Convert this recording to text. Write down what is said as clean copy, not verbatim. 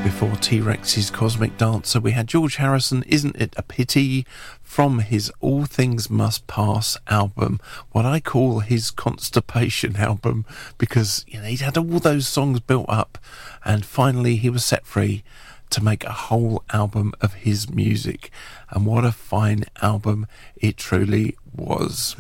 Before T-Rex's Cosmic Dancer, we had George Harrison, Isn't It a Pity, from his All Things Must Pass album, what I call his constipation album, because he'd had all those songs built up and finally he was set free to make a whole album of his music. And what a fine album it truly was.